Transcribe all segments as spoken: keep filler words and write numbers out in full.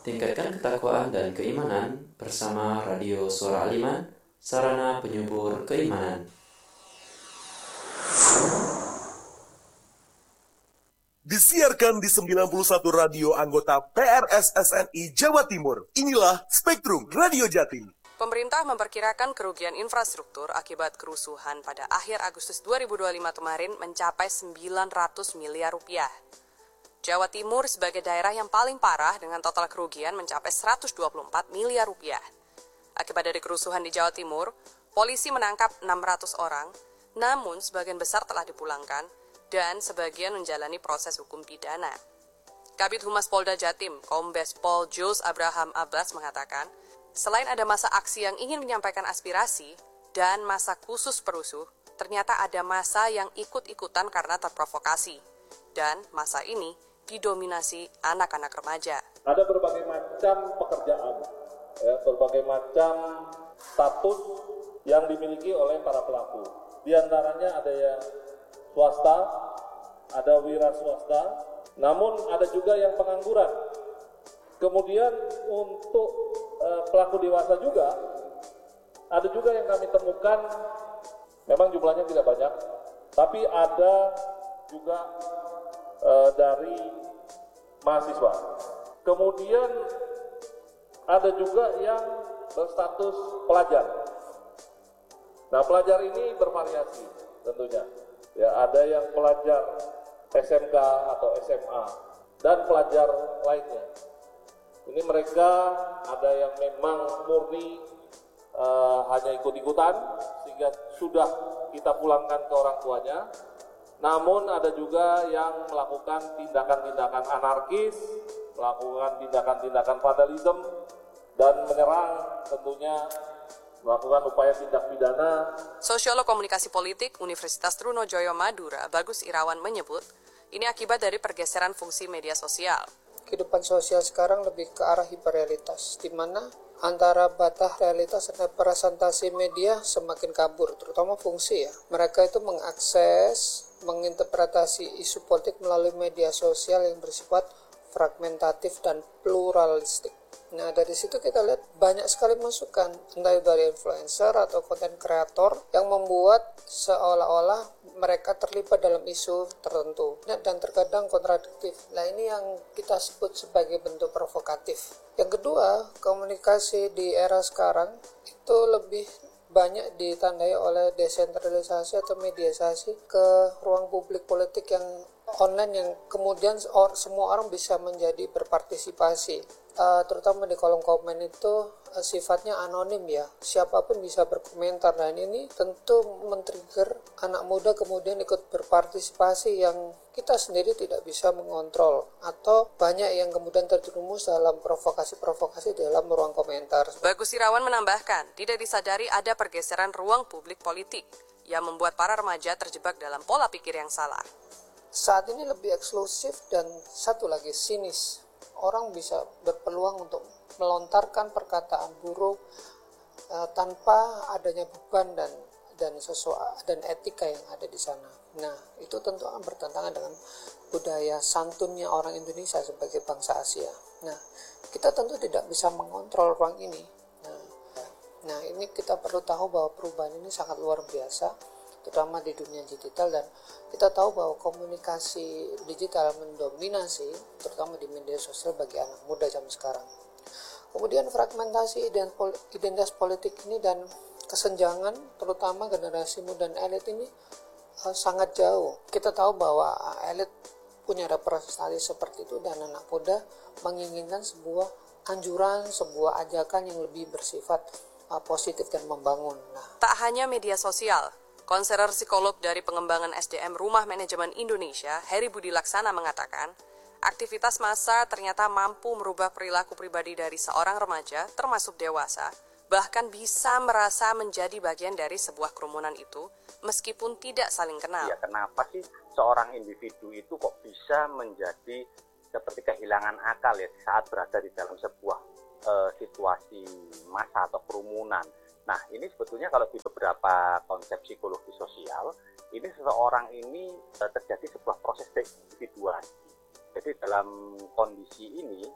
Tingkatkan ketakwaan dan keimanan bersama Radio Suara Aliman, sarana penyubur keimanan. Disiarkan di sembilan puluh satu radio anggota P R S S N I Jawa Timur. Inilah Spektrum Radio Jatim. Pemerintah memperkirakan kerugian infrastruktur akibat kerusuhan pada akhir Agustus dua ribu dua puluh lima kemarin mencapai sembilan ratus miliar rupiah. Jawa Timur sebagai daerah yang paling parah dengan total kerugian mencapai seratus dua puluh empat miliar rupiah. Akibat dari kerusuhan di Jawa Timur, polisi menangkap enam ratus orang, namun sebagian besar telah dipulangkan dan sebagian menjalani proses hukum pidana. Kabid Humas Polda Jatim, Kombes Pol Jules Abraham Abbas mengatakan, selain ada masa aksi yang ingin menyampaikan aspirasi dan masa khusus perusuh, ternyata ada masa yang ikut-ikutan karena terprovokasi. Dan masa ini didominasi anak-anak remaja. Ada berbagai macam pekerjaan, ya, berbagai macam status yang dimiliki oleh para pelaku. Di antaranya ada yang swasta, ada wira swasta, namun ada juga yang pengangguran. Kemudian untuk e, pelaku dewasa juga, ada juga yang kami temukan, memang jumlahnya tidak banyak, tapi ada juga e, dari mahasiswa. Kemudian ada juga yang berstatus pelajar. Nah, pelajar ini bervariasi tentunya. Ya, ada yang pelajar S M K atau S M A dan pelajar lainnya. Ini mereka ada yang memang murni uh, hanya ikut-ikutan sehingga sudah kita pulangkan ke orang tuanya. Namun ada juga yang melakukan tindakan-tindakan anarkis, melakukan tindakan-tindakan vandalisme dan menyerang, tentunya melakukan upaya tindak pidana. Sosiolog komunikasi politik Universitas Trunojoyo Madura, Bagus Irawan menyebut, ini akibat dari pergeseran fungsi media sosial. Kehidupan sosial sekarang lebih ke arah hiperrealitas, di mana antara batas realitas dan representasi media semakin kabur, terutama fungsi ya. Mereka itu mengakses, menginterpretasi isu politik melalui media sosial yang bersifat fragmentatif dan pluralistik. Nah, dari situ kita lihat banyak sekali masukan, entah itu dari influencer atau konten kreator yang membuat seolah-olah mereka terlibat dalam isu tertentu dan terkadang kontradiktif. Nah, ini yang kita sebut sebagai bentuk provokatif. Yang kedua, komunikasi di era sekarang itu lebih banyak ditandai oleh desentralisasi atau mediasi ke ruang publik politik yang online, yang kemudian or, semua orang bisa menjadi berpartisipasi. Uh, terutama di kolom komen itu uh, sifatnya anonim ya, siapapun bisa berkomentar, dan ini tentu men-trigger anak muda kemudian ikut berpartisipasi yang kita sendiri tidak bisa mengontrol, atau banyak yang kemudian terjerumus dalam provokasi-provokasi dalam ruang komentar. Bagus Irawan menambahkan, tidak disadari ada pergeseran ruang publik politik yang membuat para remaja terjebak dalam pola pikir yang salah. Saat ini lebih eksklusif dan satu lagi sinis. Orang bisa berpeluang untuk melontarkan perkataan buruk uh, tanpa adanya beban dan dan sesuatu dan etika yang ada di sana. Nah, itu tentu akan bertentangan dengan budaya santunnya orang Indonesia sebagai bangsa Asia. Nah, kita tentu tidak bisa mengontrol ruang ini. Nah, nah ini kita perlu tahu bahwa perubahan ini sangat luar biasa, terutama di dunia digital, dan kita tahu bahwa komunikasi digital mendominasi terutama di media sosial bagi anak muda zaman sekarang. Kemudian fragmentasi identitas politik ini dan kesenjangan terutama generasi muda dan elit ini uh, sangat jauh. Kita tahu bahwa elit punya representasi seperti itu dan anak muda menginginkan sebuah anjuran, sebuah ajakan yang lebih bersifat uh, positif dan membangun. Nah, tak hanya media sosial, konselor psikolog dari pengembangan S D M Rumah Manajemen Indonesia, Heri Budi Laksana mengatakan, aktivitas massa ternyata mampu merubah perilaku pribadi dari seorang remaja, termasuk dewasa, bahkan bisa merasa menjadi bagian dari sebuah kerumunan itu, meskipun tidak saling kenal. Ya, kenapa sih seorang individu itu kok bisa menjadi seperti kehilangan akal ya saat berada di dalam sebuah uh, situasi massa atau kerumunan? Nah, ini sebetulnya kalau di beberapa konsep psikologi sosial, ini seseorang ini terjadi sebuah proses deindividuasi. Jadi dalam kondisi ini,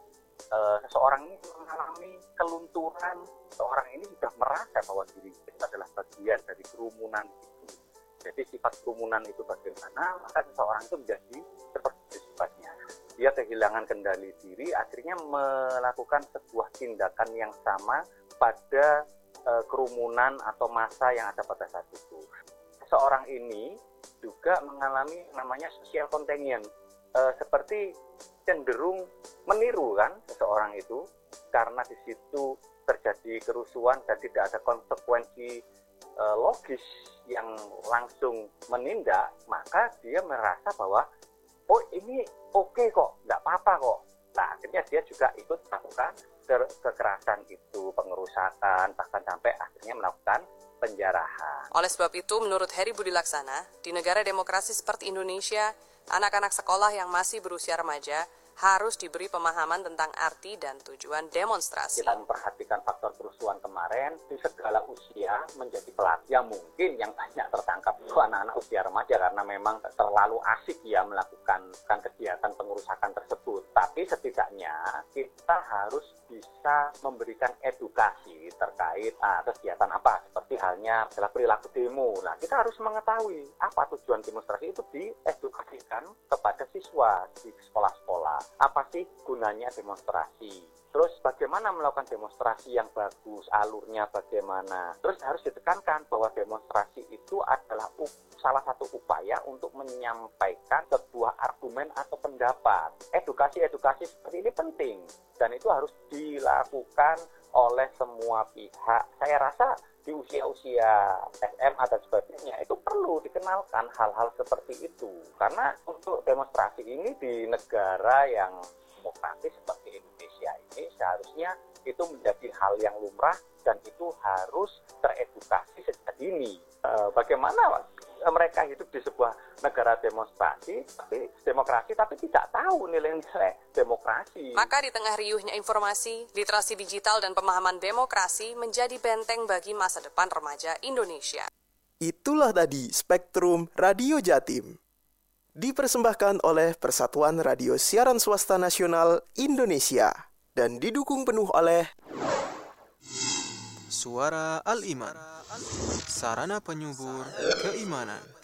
uh, seseorang ini mengalami kelunturan, seorang ini sudah merasa bahwa diri itu adalah bagian dari kerumunan itu. Jadi sifat kerumunan itu bagaimana, maka seseorang itu menjadi seperti sifatnya. Dia kehilangan kendali diri, akhirnya melakukan sebuah tindakan yang sama pada uh, kerumunan atau massa yang ada pada saat itu. Seorang ini juga mengalami namanya social contagion, uh, seperti cenderung meniru kan seseorang itu, karena di situ terjadi kerusuhan dan tidak ada konsekuensi uh, logis yang langsung menindak, maka dia merasa bahwa oh ini oke okay kok, nggak apa-apa kok. Nah akhirnya dia juga ikut melakukan ke- kekerasan itu, pengerusakan, bahkan sampai akhirnya melakukan penjarahan. Oleh sebab itu, menurut Heri Budi Laksana, di negara demokrasi seperti Indonesia, anak-anak sekolah yang masih berusia remaja harus diberi pemahaman tentang arti dan tujuan demonstrasi. Kita memperhatikan faktor kerusuhan kemarin, di segala usia menjadi pelaku. Ya mungkin yang banyak tertangkap itu anak-anak usia remaja karena memang terlalu asik ya melakukan kegiatan pengerusakan tersebut. Tapi setidaknya kita harus bisa memberikan edukasi terkait ah, kegiatan apa, seperti halnya adalah perilaku demo. Nah kita harus mengetahui apa tujuan demonstrasi itu, diedukasikan kepada siswa di sekolah-sekolah. Apa sih gunanya demonstrasi? Terus bagaimana melakukan demonstrasi yang bagus, alurnya bagaimana? Terus harus ditekankan bahwa demonstrasi itu adalah salah satu upaya untuk menyampaikan sebuah argumen atau pendapat. Edukasi-edukasi seperti ini penting dan itu harus dilakukan oleh semua pihak. Saya rasa di usia-usia S M A dan sebagainya itu perlu dikenalkan hal-hal seperti itu, karena untuk demonstrasi ini di negara yang demokratis seperti Indonesia ini seharusnya itu menjadi hal yang lumrah dan itu harus teredukasi sejak dini. E, bagaimana mereka hidup di sebuah negara demonstrasi, tapi demokrasi, tapi tidak tahu nilai-nilai demokrasi. Maka di tengah riuhnya informasi, literasi digital dan pemahaman demokrasi menjadi benteng bagi masa depan remaja Indonesia. Itulah tadi Spektrum Radio Jatim. Dipersembahkan oleh Persatuan Radio Siaran Swasta Nasional Indonesia dan didukung penuh oleh Suara Al-Iman, sarana penyubur keimanan.